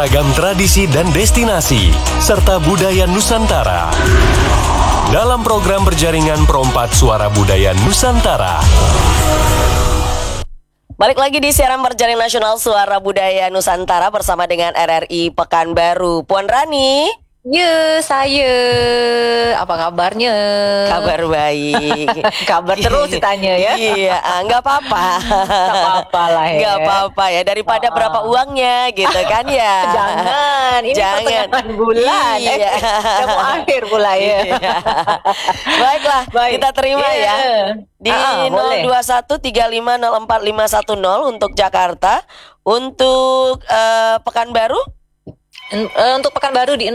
beragam tradisi dan destinasi, serta budaya Nusantara. Dalam program berjaringan Perompak Suara Budaya Nusantara. Balik lagi di siaran berjaringan nasional Suara Budaya Nusantara bersama dengan RRI Pekanbaru. Puan Rani. Ya, saya. Apa kabarnya? Kabar baik. Kabar terus ditanya ya. Iya, nggak apa-apa. Nggak apa-apa lah ya. Nggak apa-apa ya, daripada berapa uangnya gitu kan ya. Jangan, ini pertengahan bulan. Iya. Udah mau akhir pula ya. Iya. Baiklah, kita terima ya. Di 02135045510 untuk Jakarta. Untuk Pekanbaru? Untuk Pekanbaru di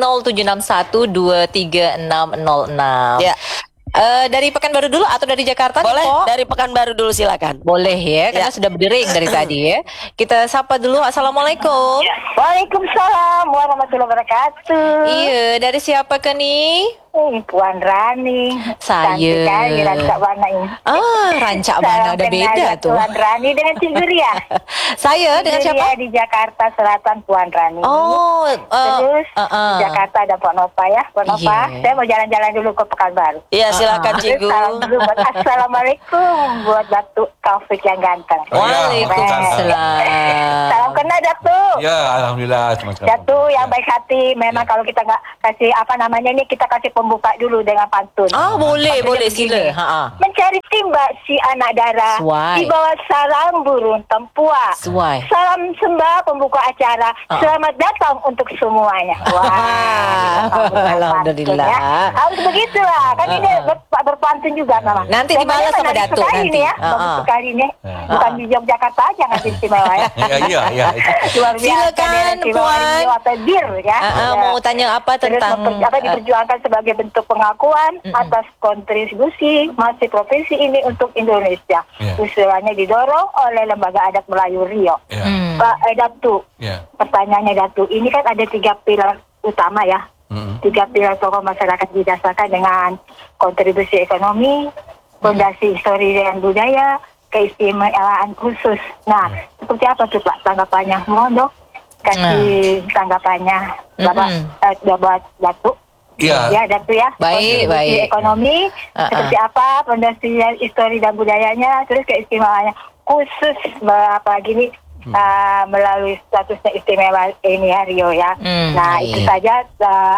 0761236606. Ya. Dari Pekanbaru dulu atau dari Jakarta? Boleh, nih, dari Pekanbaru dulu silakan. Boleh ya, karena sudah berdering dari tadi ya. Kita sapa dulu. Assalamualaikum. Waalaikumsalam warahmatullahi wabarakatuh. Iya, dari siapa ke nih? Puan Rani. Saya. Cantik kali Rancak Bana ini. Rancak Bana udah beda tuh. Puan Rani dengan Cik Guria. Saya dengan siapa? Di Jakarta Selatan, Puan Rani. Terus di Jakarta ada Pak Nova ya. Pak Nova, saya mau jalan-jalan dulu ke Pekanbaru. Iya, silakan Cigu. Assalamualaikum buat Datuk Taufik yang ganteng. Waalaikumsalam. Salam kenal Datuk. Ya, alhamdulillah. Datuk yang baik hati. Memang kalau kita nggak kasih ini kita kasih pembuka dulu dengan pantun. Boleh sila. Mencari timba si anak dara. Suai. Di bawah sarang burung tempua. Suai. Salam sembah pembuka acara. Selamat datang untuk semuanya. Wah. Alhamdulillah. Ya. Harus begitulah. Kan ini berpantun juga memang. Nanti dibalas sama Datuk nanti. Ini ya. Bagus sekali ini. Bukan di Yogyakarta aja nanti istimewa ya. Iya. Luar biasa. Silakan Puan. Mau tanya apa tentang diperjuangkan sebagai bentuk pengakuan atas kontribusi masih provinsi ini untuk Indonesia. Usulannya didorong oleh Lembaga Adat Melayu Riau. Pak Datuk, pertanyaannya Datuk, ini kan ada 3 pilar utama ya. 3 pilar tokoh masyarakat didasarkan dengan kontribusi ekonomi, fondasi histori dan budaya, keistimewaan khusus. Nah, seperti apa tuh Pak tanggapannya? Mohon dong kasih tanggapannya Bapak Datuk. Iya. Ya, Datuk ya. Baik. Ekonomi seperti apa, fondasi histori dan budayanya, terus keistimewaannya khusus apalagi ini melalui statusnya istimewa ini ya Rio ya. Itu saja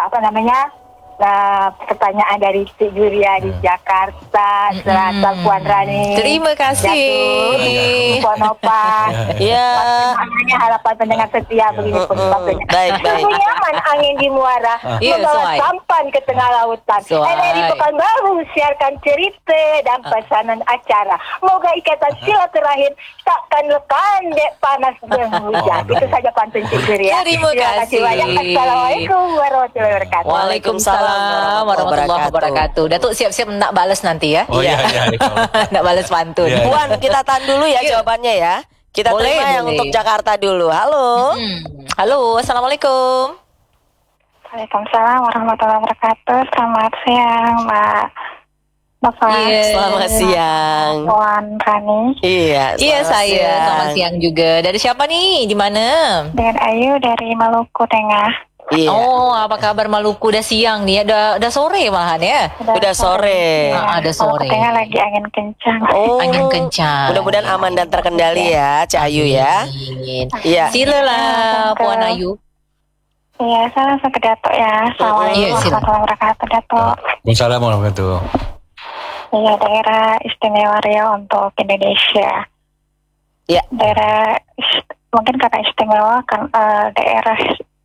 pertanyaan dari Cik Juria di Jakarta Selatan, Puan Rani. Terima kasih. Puan Opa. Ya. Harapan pendengar setia begini pun. Baik. Nyaman angin di muara, membawa sampan ke tengah lautan. RRI Pekanbaru siarkan cerita dan pesanan acara. Moga ikatan silaturahim takkan lekan dek panas berhujan. Itu saja pantun Cik Juria. Terima kasih. Assalamualaikum warahmatullahi wabarakatuh. Waalaikumsalam warahmatullahi wabarakatuh. Datuk siap-siap nak balas nanti ya. Iya. Nak balas pantun. Iya. Puan, kita tahan dulu ya jawabannya ya. Kita terima yang untuk Jakarta dulu. Halo. Halo, assalamualaikum. Waalaikumsalam warahmatullahi wabarakatuh. Selamat siang Mbak Bapak. Selamat siang. Puan Rani. Iya, Saya. Selamat siang juga. Dari siapa nih? Di mana? Dengan Ayu dari Maluku Tengah. Iya. Apa kabar Maluku? Udah siang nih, udah sore malahan ya. Udah sore. Ada sore. Maluku Tengah lagi angin kencang. Angin kencang. Mudah-mudahan aman dan terkendali ya, Cak Ayu ya. Iya. Silalah Puan Ayu. Iya, saya langsung ke Datuk ya. Assalamualaikum warahmatullahi wabarakatuh Datuk. Waalaikumsalam warahmatullahi wabarakatuh. Iya, daerah istimewa Riau untuk Indonesia. Ya. Daerah mungkin karena istimewa kan daerah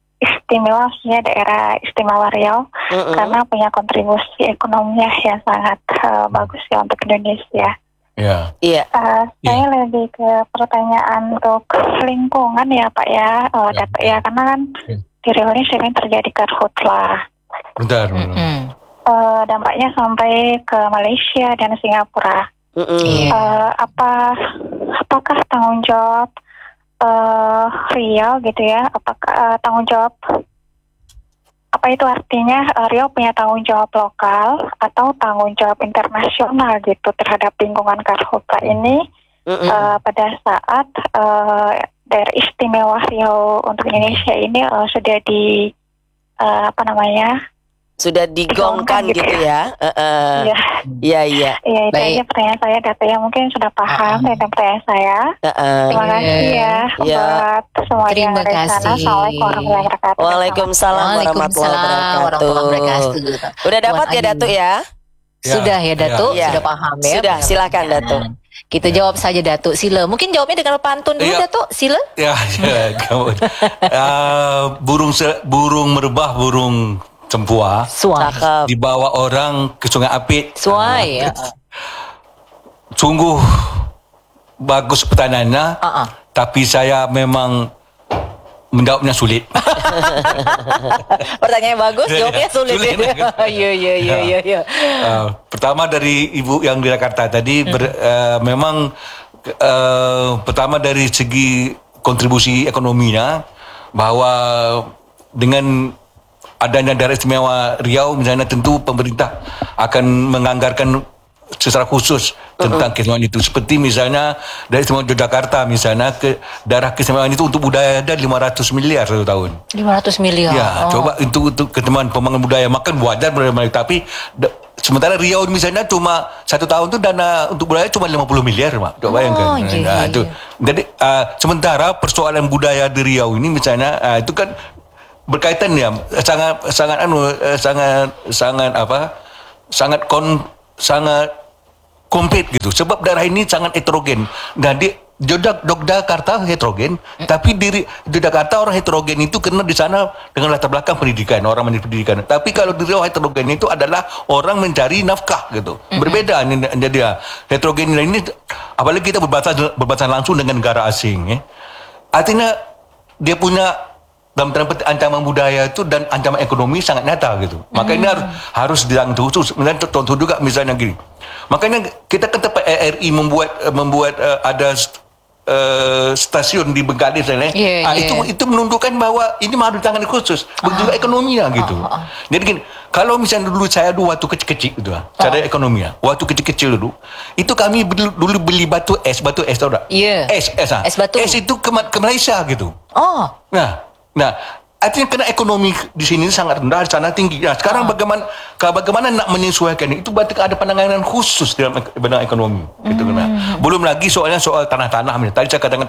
istimewa Riau karena punya kontribusi ekonomi yang sangat bagus ya untuk Indonesia. Iya. Saya lebih ke pertanyaan untuk lingkungan ya Pak ya, Datuk ya, karena kan di Riau ini sering terjadi karhutlah. Bentar. Dampaknya sampai ke Malaysia dan Singapura. Apakah tanggung jawab Riau gitu ya? Apakah tanggung jawab apa itu artinya Riau punya tanggung jawab lokal atau tanggung jawab internasional gitu terhadap lingkungan karhutla ini pada saat daerah istimewa Riau untuk Indonesia ini sudah sudah digongkan gitu ya. Iya. Iya. Iya, itu Baik. aja pertanyaan saya. Data yang mungkin sudah paham dengan pertanyaan saya. Terima kasih ya buat semua yang Terima ada di sana. kasih. Assalamualaikum warahmatullahi wabarakatuh. Waalaikumsalam warahmatullahi warahmatullahi wabarakatuh. wabarakatuh. Udah dapat Tuan ya Datuk ya? Sudah ya Datuk, Ya. sudah paham ya. Sudah, silakan Datuk. Kita jawab saja Datuk, sila. Mungkin jawabnya dengan pantun dulu Ya. Datuk, sila. Ya, kamu. Burung merebah, burung cempua Suai. Cakep. dibawa orang ke Sungai Apit. Suai. Sungguh bagus pertanyaannya, tapi saya memang menjawabnya sulit. Pertanyaan bagus, Ya, jawabnya sulit. sulit. Iya. Pertama dari Ibu yang di Jakarta tadi, memang pertama dari segi kontribusi ekonominya, bahwa dengan adanya daerah istimewa Riau misalnya, tentu pemerintah akan menganggarkan secara khusus tentang keistimewaan itu. Seperti misalnya dari istimewa Yogyakarta misalnya, ke daerah keistimewaan itu untuk budaya ada 500 miliar satu tahun. 500 miliar. Ya, coba untuk ketemuan pembangunan budaya, makan wajar budaya, tapi sementara Riau misalnya cuma satu tahun tu dana untuk budaya cuma 50 miliar, Mak. Coba bayangkan. iya. Itu. Jadi sementara persoalan budaya di Riau ini misalnya itu kan berkaitan ya sangat komplit gitu, sebab daerah ini sangat heterogen. Dan di Yogyakarta heterogen, tapi di Yogyakarta orang heterogen itu karena di sana dengan latar belakang pendidikan, orang mencari pendidikan. Tapi kalau di Riau heterogen itu adalah orang mencari nafkah gitu. Berbeda jadi heterogen ini, apalagi kita berbatasan langsung dengan negara asing ya. Artinya dia punya dalam tanda petik ancaman budaya itu dan ancaman ekonomi sangat nyata gitu. Makanya harus ditangani khusus. Misalnya contoh juga misalnya gini. Makanya kita kan tempat RRI membuat ada stasiun di Bengkalis itu menunjukkan bahwa ini harus ditangani khusus. Begitu ekonominya gitu. Jadi gini, kalau misalnya dulu saya waktu kecil-kecil gitu, cara ekonominya, waktu kecil-kecil dulu, itu kami dulu beli batu es tahu tak? Iya. Es batu. Es itu ke Malaysia gitu. Oh. Nah, artinya karena ekonomi di sini sangat rendah, di sana tinggi. Nah, sekarang bagaimana nak menyesuaikan itu, berarti ada pandangan khusus dalam bidang ekonomi. Gitu kan. Belum lagi soal tanah-tanah. Tadi saya katakan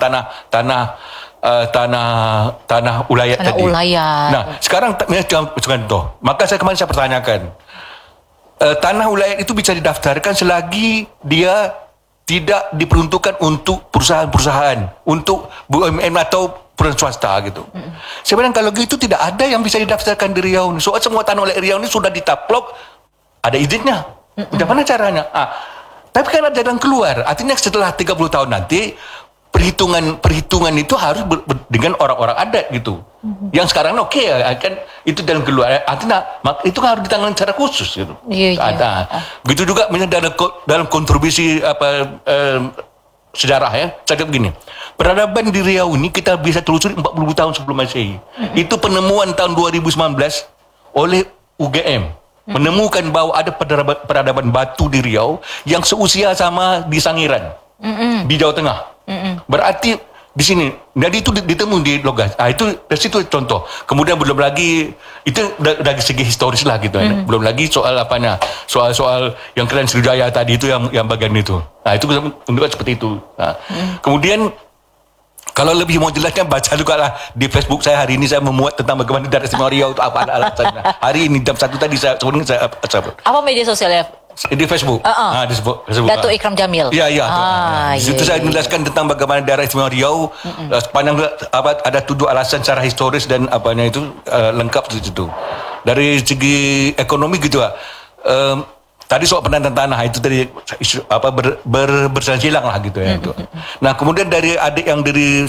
tanah ulayat tadi. Ulayat. Nah, sekarang contoh. Maka kemarin saya pertanyakan, tanah ulayat itu bisa didaftarkan selagi dia tidak diperuntukkan untuk perusahaan-perusahaan, untuk BUMN atau perusahaan swasta gitu. Sebenarnya kalau gitu tidak ada yang bisa didaftarkan di Riau. Soal semua tanah oleh Riau ini sudah ditaplok, ada izinnya. Bagaimana caranya? Tapi kan ada jalan keluar. Artinya setelah 30 tahun nanti perhitungan itu harus dengan orang-orang adat gitu. Yang sekarang kan itu jalan keluar. Artinya itu harus ditangani secara khusus gitu. Iya. Begitu juga misalnya dalam kontribusi sejarah ya. Saya begini. Peradaban di Riau ini kita bisa telusuri 40 tahun sebelum Masehi. Itu penemuan tahun 2019 oleh UGM. Menemukan bahwa ada peradaban batu di Riau yang seusia sama di Sangiran. Di Jawa Tengah. Berarti di sini, jadi itu ditemu di Logas. Itu dari situ contoh. Kemudian belum lagi itu dari segi historis lah gitu. Belum lagi soal soal yang keren Sriwijaya tadi itu yang bagian itu. Nah itu menunjukkan seperti itu. Nah, kemudian kalau lebih mau jelasnya baca juga lah di Facebook saya hari ini, saya memuat tentang bagaimana daerah istimewa Riau itu apa alasannya. Hari ini jam 1 tadi saya Apa media sosialnya? di Facebook. Di Facebook. Datuk Ikram Jamil. Iya. Di situ iya. saya menjelaskan tentang bagaimana daerah istimewa Riau sepanjang ada 7 alasan secara historis dan apanya itu lengkap di situ. Dari segi ekonomi gitu lah. Tadi soal penataan tanah itu tadi bersilang lah gitu ya. Nah, kemudian dari adik yang dari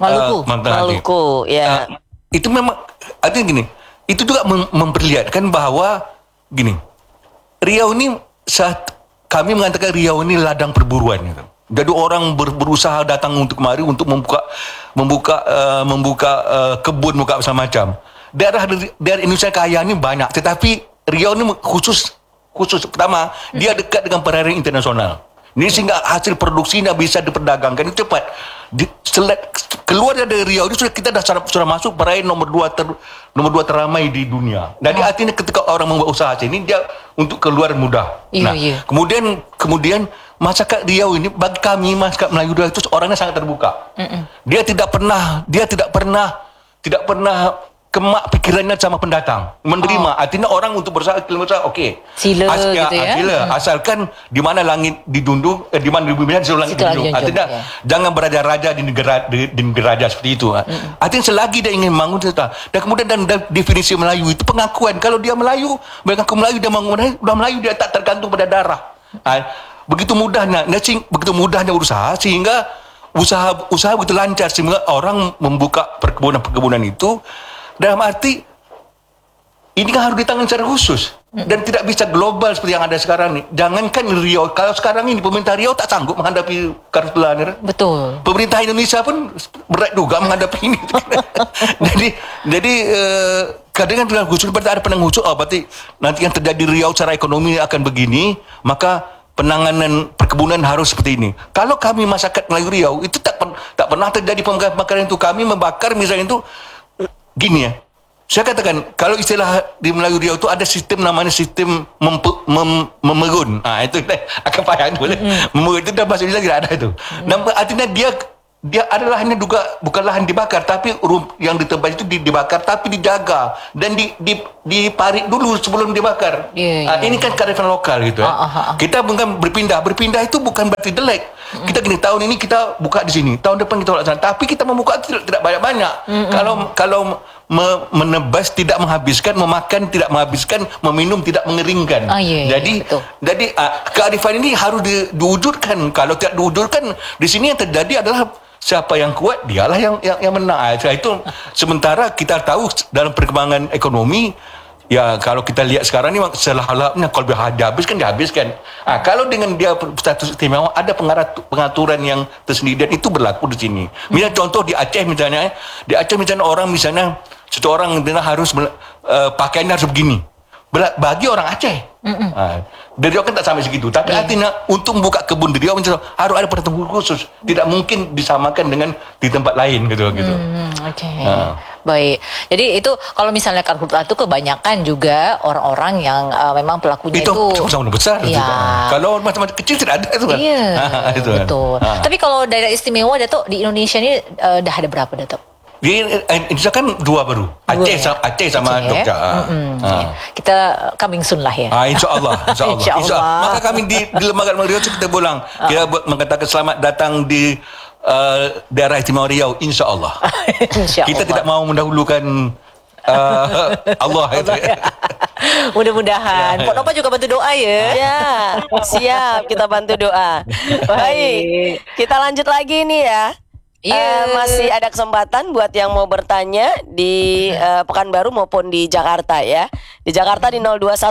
Maluku, ya. Itu memang artinya gini. Itu juga memperlihatkan bahwa gini. Riau ini kami mengatakan Riau ini ladang perburuan gitu. Jadi orang berusaha datang untuk kemari untuk membuka kebun, membuka macam-macam. Daerah Indonesia kaya ini banyak, tetapi Riau ini khusus. Pertama, dia dekat dengan perairan internasional. Ini sehingga hasil produksinya bisa diperdagangkan itu cepat. Keluar dari Riau itu kita sudah masuk peraih nomor 2 teramai di dunia. Jadi artinya ketika orang membuat usaha sini dia untuk keluar mudah. Kemudian masyarakat Riau ini bagi kami masyarakat Melayu Riau itu orangnya sangat terbuka. Dia tidak pernah kemak pikirannya sama pendatang, menerima. Artinya orang untuk berusaha okey. Sila gitu ya. Sila. Asalkan di mana langit didundung, di mana bumi langit didundung. Artinya jangan beraja-raja di negara raja seperti itu. Artinya selagi dia ingin bangun dan kemudian dan definisi Melayu itu pengakuan. Kalau dia Melayu, mengaku Melayu dia bangun Melayu dia tak tergantung pada darah. Begitu mudahnya usaha sehingga usaha begitu lancar sehingga orang membuka perkebunan itu. Dalam arti ini kan harus ditangani secara khusus dan tidak bisa global seperti yang ada sekarang nih. Jangankan Riau, kalau sekarang ini pemerintah Riau tak sanggup menghadapi karhutla. Betul. Pemerintah Indonesia pun berat juga menghadapi ini. jadi kadang dengan khusus berarti ada penang khusus. Berarti nanti yang terjadi Riau secara ekonomi akan begini, maka penanganan perkebunan harus seperti ini. Kalau kami masyarakat Melayu Riau itu tak pernah terjadi pembakaran itu. Kami membakar misalnya itu gini ya, saya katakan kalau istilah di Melayu Riau itu ada sistem namanya sistem memerun. Itu akan payah boleh. Memerun itu dah bahasa Indonesia tidak ada itu. Artinya dia adalah hanya bukan lahan dibakar, tapi yang di tempat itu dibakar tapi dijaga dan diparik dulu sebelum dibakar. Ini kan kearifan lokal gitu ya. Kita bukan berpindah itu bukan berarti jelek. Kita gini, tahun ini kita buka di sini, tahun depan kita laksanakan, tapi kita membuka tidak banyak-banyak. Kalau menebas tidak menghabiskan, memakan tidak menghabiskan, meminum tidak mengeringkan. Jadi kearifan ini harus diwujudkan. Kalau tidak diwujudkan, di sini yang terjadi adalah siapa yang kuat dialah yang menang. Itu sementara kita tahu dalam perkembangan ekonomi. Ya kalau kita lihat sekarang ni selah-lahnya kalau dihabiskan. Kalau dengan dia status istimewa ada pengaturan yang tersendiri dan itu berlaku di sini. Misalnya contoh di Aceh misalnya orang misalnya seseorang harus pakaiannya harus begini. Bagi orang Aceh. Dari Riau kan tak sampai segitu. Tapi artinya untuk membuka kebun di Riau harus ada pertemuan khusus. Tidak mungkin disamakan dengan di tempat lain gitu. Baik. Jadi itu kalau misalnya karhutla itu kebanyakan juga orang-orang yang memang pelakunya itu sama-sama besar. Kalau macam-macam kecil tidak ada itu kan. Betul. Tapi kalau daerah istimewa Datuk di Indonesia ini dah ada berapa Datuk? Di Indonesia kan 2 baru. Aceh sama Jogja. Kita coming soon lah ya. InsyaAllah. Maka kami di Lembaga Riau kita bilang kita mengatakan selamat datang di daerah istimewa Riau, insyaAllah. Kita tidak mau mendahulukan Allah itu. Mudah-mudahan. Pok Nova juga bantu doa ya. Ya, siap kita bantu doa. Baik, kita lanjut lagi nih ya. Masih ada kesempatan buat yang mau bertanya di Pekanbaru maupun di Jakarta ya. Di Jakarta di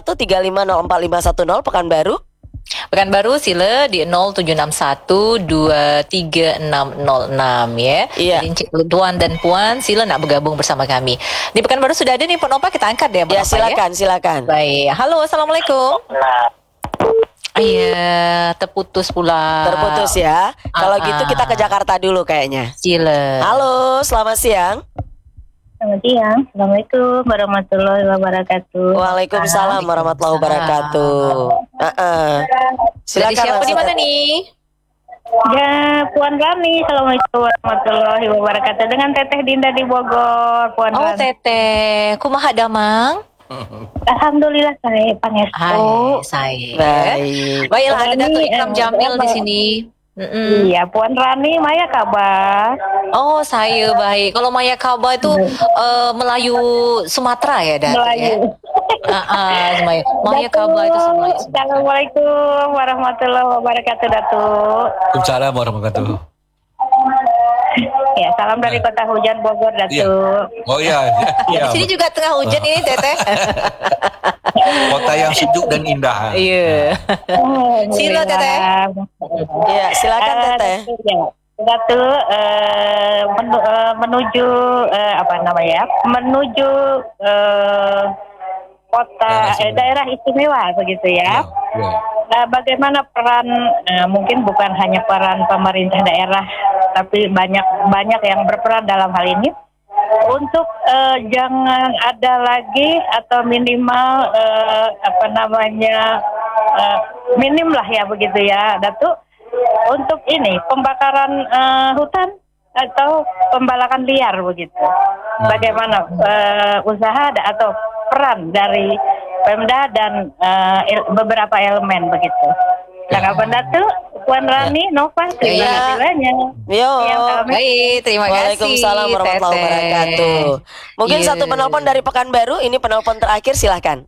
02135045510 Pekanbaru sila di 0761236606 ya. Jadi tuan dan puan sila nak bergabung bersama kami. Di Pekanbaru sudah ada nih Pak Nova, kita angkat deh. Ya silakan. Baik. Halo, assalamualaikum. Iya, terputus pula. Terputus ya. Kalau gitu kita ke Jakarta dulu kayaknya. Sila. Halo, selamat siang. Selamat siang. Assalamualaikum warahmatullahi wabarakatuh. Waalaikumsalam warahmatullahi wabarakatuh. Silakan. Siapa di mana nih? Ya, Puan Rani. Assalamualaikum warahmatullahi wabarakatuh. Dengan Teteh Dinda di Bogor, Puan Rani. Teteh, kumaha damang? Alhamdulillah saya pangestu. Baiklah, ada Datuk Ikram Jamil di sini. Iya, Puan Rani, Maya kabar? Oh, saya baik. Kalau Maya kabar itu Melayu Sumatera ya, Datuk? Melayu. Maya kabar itu Melayu. Assalamualaikum warahmatullahi wabarakatuh, Datuk. Waalaikumsalam warahmatullahi wabarakatuh. Ya, salam dari Kota Hujan Bogor, Datuk. Oh iya. Di sini juga tengah hujan ini, Teteh. Kota yang sejuk dan indah. Iya. Sila, Teteh. Iya, silakan Teteh. Datuk, menuju menuju kota daerah istimewa begitu ya. bagaimana peran mungkin bukan hanya peran pemerintah daerah, tapi banyak yang berperan dalam hal ini untuk jangan ada lagi atau minimal minim lah ya begitu ya, Datuk, untuk ini pembakaran hutan atau pembalakan liar begitu. Bagaimana usaha atau peran dari Pemda dan beberapa elemen begitu. Tanggapan Datuk, Puan Rani, Nova, terima kasih banyak. Yo, baik, terima kasih. Waalaikumsalam warahmatullahi wabarakatuh. Mungkin satu penelpon dari Pekanbaru, ini penelpon terakhir, silahkan.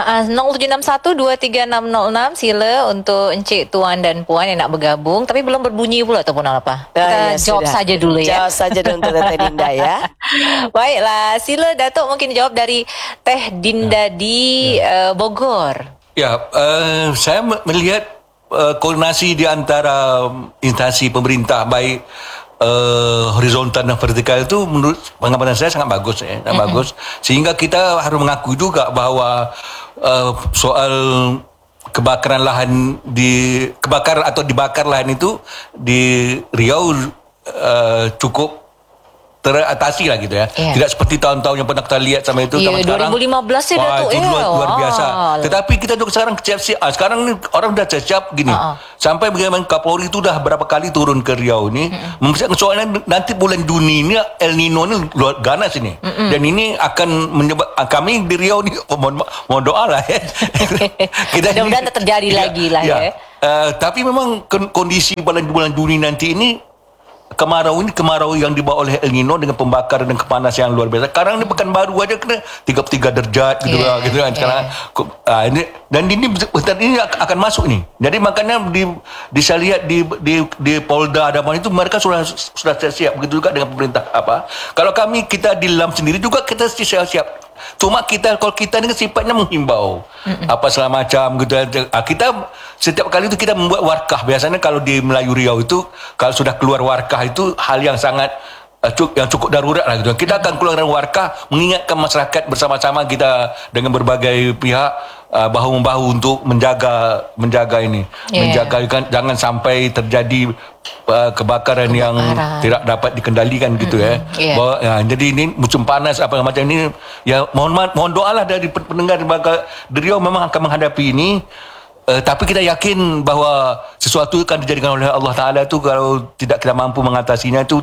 0761236606 sila untuk Encik Tuan dan Puan yang nak bergabung tapi belum berbunyi pula ataupun apa. Kita jawab saja dulu ya. Jawab saja dulu untuk Teh Dinda ya. Baiklah, sila Datuk mungkin jawab dari Teh Dinda di Bogor. Ya, saya melihat koordinasi di antara instansi pemerintah baik horizontal dan vertikal itu menurut pengamatan saya sangat bagus ya, sangat bagus. Sehingga kita harus mengakui juga bahwa soal kebakaran lahan dibakar lahan itu di Riau cukup teratasi lah gitu ya. Tidak seperti tahun-tahun yang pernah kita lihat sama itu. 2015 ya Datuk. Itu luar biasa. Tetapi kita juga sekarang siap-siap. Sekarang ni orang dah siap gini. Sampai bagaimana Kapolri itu dah berapa kali turun ke Riau ni. Soalnya nanti bulan Juni ni El Nino ni luar ganas ini. Dan ini akan menyebab kami di Riau ni mohon doa lah ya. Mudah-mudahan tak terjadi lagi lah ya. Tapi memang kondisi bulan Juni nanti ini kemarau yang dibawa oleh El Nino dengan pembakaran dan kepanasan yang luar biasa. Sekarang ni Pekanbaru aja kena 33 derajat gitu lah sekarang. Ini akan masuk ni. Jadi makanya saya lihat di Polda Adaman itu mereka sudah siap begitu juga dengan pemerintah Kalau kita di LAM sendiri juga kita siap. Cuma kalau kita ni sifatnya menghimbau apa segala macam gitu. Kita setiap kali itu kita membuat warkah. Biasanya kalau di Melayu Riau itu kalau sudah keluar warkah itu hal yang sangat yang cukup darurat lah gitu. Kita akan keluarkan warkah mengingatkan masyarakat bersama-sama kita dengan berbagai pihak bahu-membahu untuk menjaga ini, menjaga jangan sampai terjadi kebakaran yang tidak dapat dikendalikan gitu ya. Jadi ini musim panas apa macam ini ya mohon doalah dari pendengar di Riau memang akan menghadapi ini. Tapi kita yakin bahawa sesuatu akan dijadikan oleh Allah Ta'ala itu kalau tidak kita mampu mengatasinya itu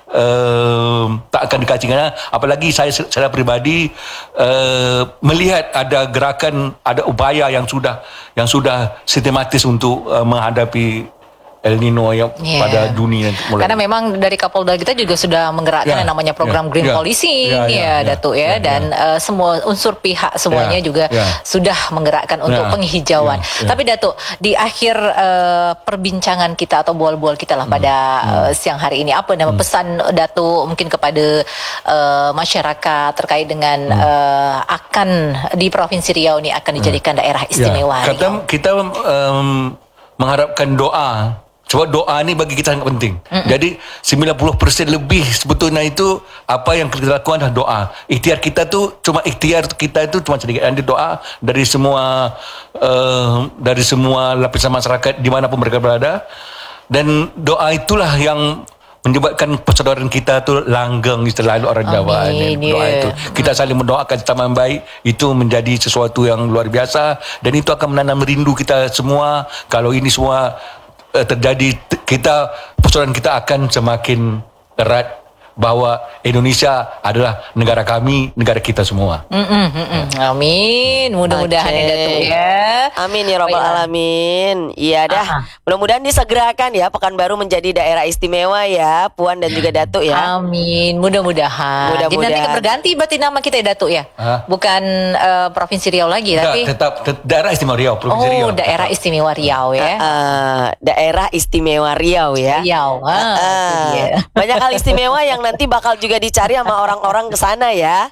tak akan dikacingkan. Apalagi saya secara pribadi melihat ada gerakan, ada upaya yang sudah sistematis untuk menghadapi El Nino yang pada dunia mulai. Karena memang dari Kapolda kita juga sudah menggerakkan yang namanya program Green Policing Datuk dan semua unsur pihak semuanya juga sudah menggerakkan untuk penghijauan. Tapi Datuk, di akhir perbincangan kita atau bual-bual kita lah pada siang hari ini, apa nama pesan Datuk mungkin kepada masyarakat terkait dengan akan di Provinsi Riau ni akan dijadikan daerah istimewa Riau? Kita mengharapkan doa. Sebab doa ni bagi kita sangat penting. Jadi 90% lebih sebetulnya itu apa yang kita lakukan adalah doa. Ikhtiar kita tu cuma sedikit. Dan doa dari semua lapisan masyarakat dimanapun mereka berada. Dan doa itulah yang menyebabkan persaudaraan kita tu langgeng, istilah orang Jawa ni. Doa itu kita saling mendoakan sama yang baik, itu menjadi sesuatu yang luar biasa dan itu akan menanam rindu kita semua. Kalau ini semua terjadi, persaudaraan kita akan semakin erat bahawa Indonesia adalah negara kami, negara kita semua. Amin. Mudah-mudahan ya Datuk ya. Amin ya rabbal alamin. Iya dah. Mudah-mudahan disegerakan ya Pekanbaru menjadi daerah istimewa ya, Puan dan juga Datuk ya. Amin. Mudah-mudahan. Jadi nanti berganti berarti nama kita ya Datuk ya. Bukan Provinsi Riau lagi tapi tetap daerah istimewa Riau, Provinsi Riau. Daerah istimewa Riau ya. Daerah istimewa Riau ya. Riau. Banyak hal istimewa yang nanti bakal juga dicari sama orang-orang ke sana ya.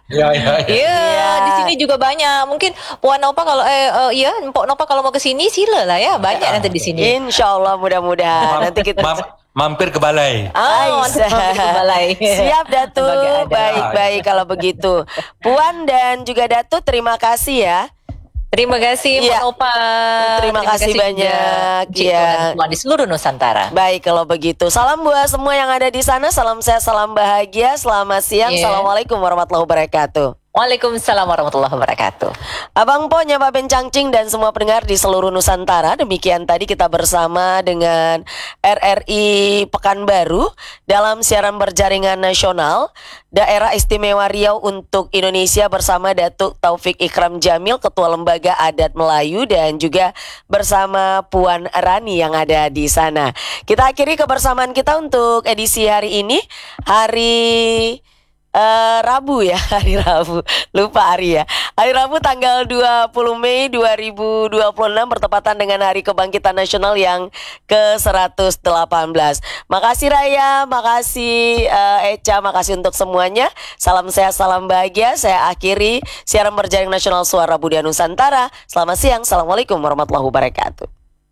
Di sini juga banyak. Mungkin Puan Nopa kalau Mpok Nopa kalau mau ke sini silalah ya. Banyak nanti di sini. Insyaallah mudah-mudahan nanti kita mampir ke balai. Mampir ke balai. Siap Datuk. Baik-baik kalau begitu. Puan dan juga Datuk terima kasih ya. Terima kasih Mbak Opa. Terima kasih banyak ya di seluruh Nusantara. Baik kalau begitu. Salam buat semua yang ada di sana. Salam sehat, salam bahagia. Selamat siang. Assalamualaikum warahmatullahi wabarakatuh. Waalaikumsalam warahmatullahi wabarakatuh. Abang Po, Nyapa Bencangcing dan semua pendengar di seluruh Nusantara. Demikian tadi kita bersama dengan RRI Pekanbaru dalam siaran berjaringan nasional Daerah Istimewa Riau untuk Indonesia bersama Datuk Taufik Ikram Jamil, Ketua Lembaga Adat Melayu, dan juga bersama Puan Rani yang ada di sana. Kita akhiri kebersamaan kita untuk edisi hari ini, hari Rabu ya, hari Rabu. Lupa hari ya. Hari Rabu tanggal 20 Mei 2026 bertepatan dengan Hari Kebangkitan Nasional yang ke-118. Makasih Raya, makasih Echa, makasih untuk semuanya. Salam sehat, salam bahagia. Saya akhiri siaran berjaring nasional Suara Budaya Nusantara. Selamat siang. Assalamualaikum warahmatullahi wabarakatuh.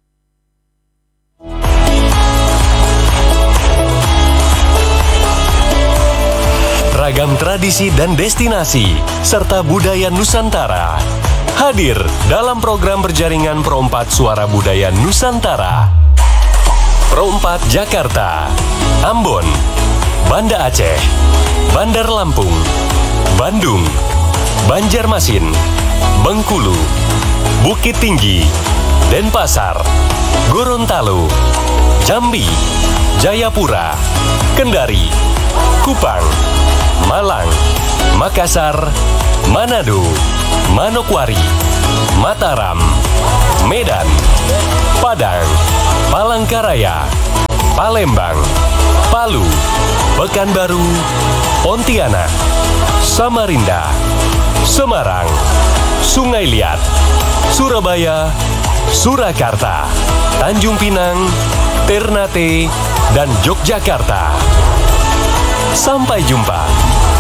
Ragam tradisi dan destinasi, serta budaya Nusantara hadir dalam program berjaringan Pro4 Suara Budaya Nusantara. Pro4 Jakarta, Ambon, Banda Aceh, Bandar Lampung, Bandung, Banjarmasin, Bengkulu, Bukit Tinggi, Denpasar, Gorontalo, Jambi, Jayapura, Kendari, Kupang, Malang, Makassar, Manado, Manokwari, Mataram, Medan, Padang, Palangkaraya, Palembang, Palu, Pekanbaru, Pontianak, Samarinda, Semarang, Sungai Liat, Surabaya, Surakarta, Tanjung Pinang, Ternate, dan Yogyakarta. Sampai jumpa.